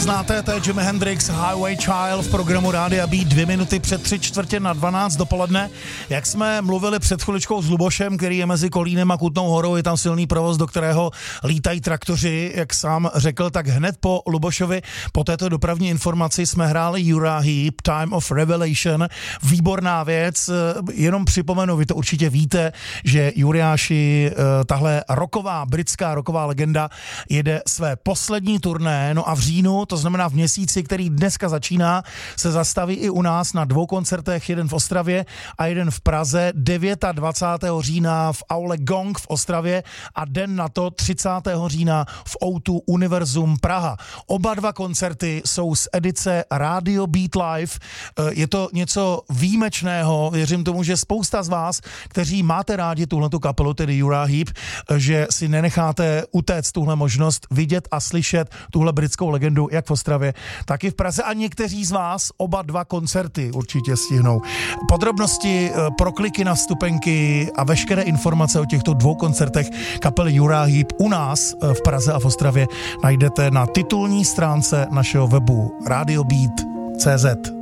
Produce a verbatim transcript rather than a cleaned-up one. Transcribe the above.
znáte, to je Jimi Hendrix, Highway Child v programu Rádia Beat, dvě minuty před tři čtvrtě na dvanáct dopoledne. Jak jsme mluvili před chviličkou s Lubošem, který je mezi Kolínem a Kutnou Horou, je tam silný provoz, do kterého lítají traktoři, jak sám řekl, tak hned po Lubošovi, po této dopravní informaci jsme hráli Uriah Heep, Time of Revelation, výborná věc, jenom připomenu, vy to určitě víte, že Uriáši, tahle rocková, britská rocková legenda, jede své poslední turné, no a v říjnu, to znamená v měsíci, který dneska začíná, se zastaví i u nás na dvou koncertech, jeden v Ostravě a jeden v Praze, dvacátého devátého října v aule Gong v Ostravě a den na to třicátého října v O dva Univerzum Praha. Oba dva koncerty jsou z edice Radio Beat Live. Je to něco výjimečného, věřím tomu, že spousta z vás, kteří máte rádi tuhletu kapelu, tedy Uriah Heep, že si nenecháte utéct tuhle možnost vidět a slyšet tuhle britskou legendu jak v Ostravě, tak i v Praze a někteří z vás oba dva koncerty určitě stihnou. Podrobnosti, prokliky na vstupenky a veškeré informace o těchto dvou koncertech kapely Uriah Heep u nás v Praze a v Ostravě najdete na titulní stránce našeho webu radio beat tečka cé zet.